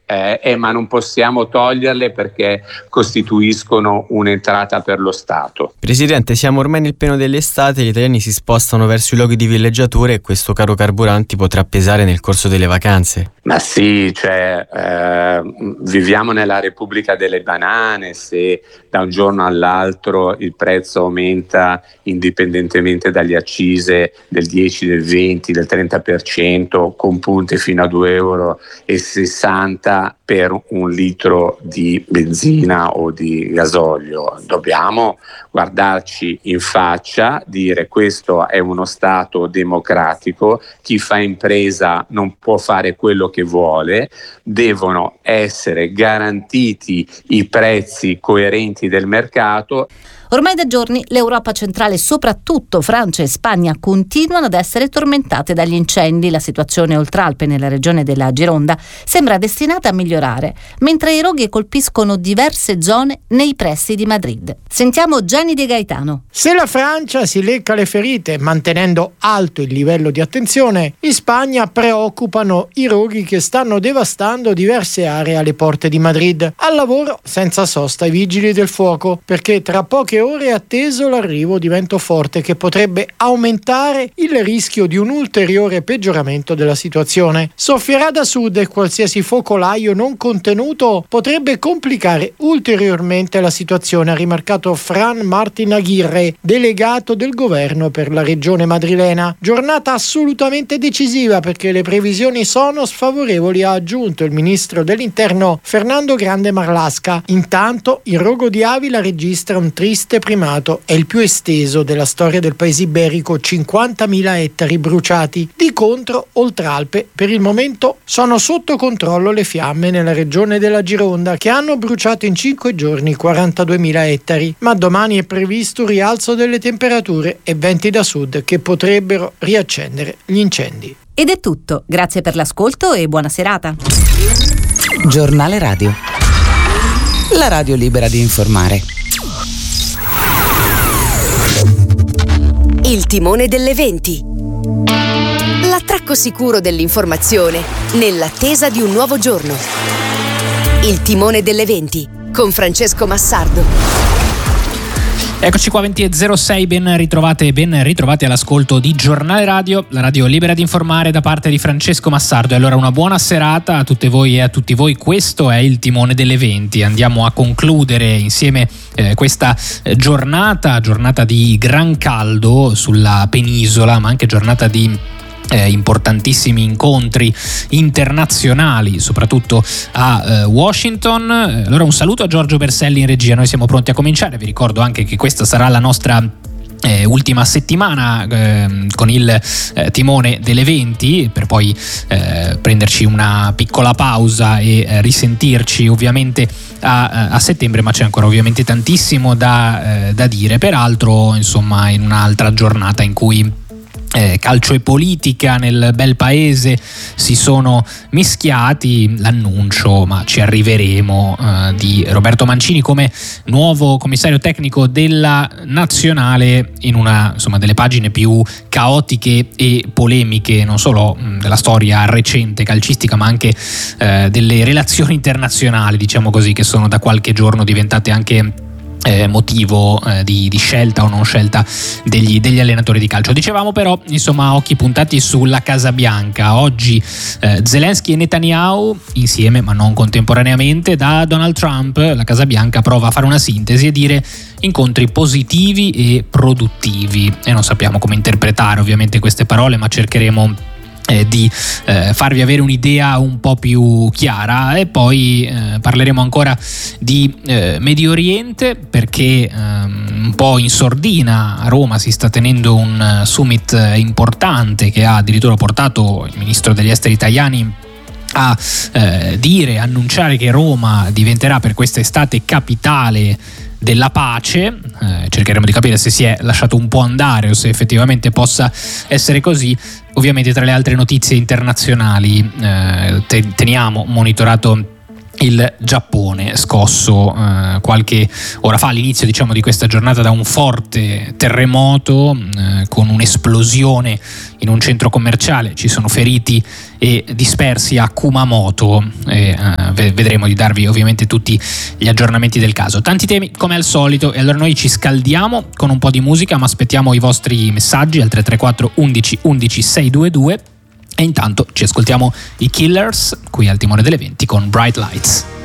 ma non possiamo toglierle perché costituiscono un'entrata per lo Stato. Presidente, siamo ormai nel pieno dell'estate, gli italiani si spostano verso i luoghi di villeggiatura e questo caro carburanti potrà pesare nel corso delle vacanze. Ma sì, viviamo nella Repubblica delle banane. Se da un giorno all'altro il prezzo aumenta indipendentemente dalle accise del 10, del 20, del 30%, con punte fino a 2,60 euro per un litro di benzina o di gasolio, dobbiamo guardarci in faccia, dire questo è uno Stato democratico, chi fa impresa non può fare quello che vuole, devono essere garantiti i prezzi coerenti del mercato. Ormai da giorni l'Europa centrale, soprattutto Francia e Spagna, continuano ad essere tormentate dagli incendi. La situazione oltralpe nella regione della Gironda sembra destinata a migliorare, mentre i roghi colpiscono diverse zone nei pressi di Madrid. Sentiamo Gianni De Gaetano. Se la Francia si lecca le ferite mantenendo alto il livello di attenzione, in Spagna preoccupano i roghi che stanno devastando diverse aree alle porte di Madrid. Al lavoro senza sosta i vigili del fuoco, perché tra poche ore è atteso l'arrivo di vento forte che potrebbe aumentare il rischio di un ulteriore peggioramento della situazione. Soffierà da sud e qualsiasi focolaio non contenuto potrebbe complicare ulteriormente la situazione, ha rimarcato Fran Martin Aguirre, delegato del governo per la regione madrilena. Giornata assolutamente decisiva perché le previsioni sono sfavorevoli, ha aggiunto il ministro dell'interno Fernando Grande Marlaska. Intanto il rogo di Avila registra un triste primato, è il più esteso della storia del paese iberico, 50.000 ettari bruciati. Di contro, Oltralpe per il momento sono sotto controllo le fiamme nella regione della Gironda, che hanno bruciato in 5 giorni 42.000 ettari, ma domani è previsto un rialzo delle temperature e venti da sud che potrebbero riaccendere gli incendi. Ed è tutto, grazie per l'ascolto e buona serata. Giornale Radio, la radio libera di informare. Il timone delle 20. L'attracco sicuro dell'informazione nell'attesa di un nuovo giorno. Il timone delle 20 con Francesco Massardo. Eccoci qua, 20:06, ben ritrovati all'ascolto di Giornale Radio, la radio libera di informare da parte di Francesco Massardo. E allora una buona serata a tutte voi e a tutti voi, questo è il timone delle 20. Andiamo a concludere insieme questa giornata di gran caldo sulla penisola, ma anche giornata di importantissimi incontri internazionali, soprattutto a Washington. Allora un saluto a Giorgio Berselli in regia, noi siamo pronti a cominciare. Vi ricordo anche che questa sarà la nostra ultima settimana con il timone delle 20, per poi prenderci una piccola pausa e risentirci ovviamente a settembre, ma c'è ancora ovviamente tantissimo da dire, peraltro insomma in un'altra giornata in cui calcio e politica nel bel paese si sono mischiati. L'annuncio, ma ci arriveremo, di Roberto Mancini come nuovo commissario tecnico della nazionale in una delle pagine più caotiche e polemiche non solo della storia recente calcistica, ma anche delle relazioni internazionali, diciamo così, che sono da qualche giorno diventate anche motivo di scelta o non scelta degli allenatori di calcio. Dicevamo però, occhi puntati sulla Casa Bianca. Oggi Zelensky e Netanyahu insieme, ma non contemporaneamente. Da Donald Trump la Casa Bianca prova a fare una sintesi e dire incontri positivi e produttivi, e non sappiamo come interpretare ovviamente queste parole, ma cercheremo di farvi avere un'idea un po' più chiara. E poi parleremo ancora di Medio Oriente, perché un po' in sordina a Roma si sta tenendo un summit importante che ha addirittura portato il ministro degli esteri Tajani a annunciare che Roma diventerà per quest'estate capitale della pace. Cercheremo di capire se si è lasciato un po' andare o se effettivamente possa essere così. Ovviamente tra le altre notizie internazionali teniamo monitorato il Giappone, scosso qualche ora fa, all'inizio diciamo di questa giornata, da un forte terremoto con un'esplosione in un centro commerciale. Ci sono feriti e dispersi a Kumamoto e vedremo di darvi ovviamente tutti gli aggiornamenti del caso. Tanti temi come al solito, e allora noi ci scaldiamo con un po' di musica, ma aspettiamo i vostri messaggi al 334 11 11 622. E intanto ci ascoltiamo i Killers qui al timone delle 20 con Bright Lights.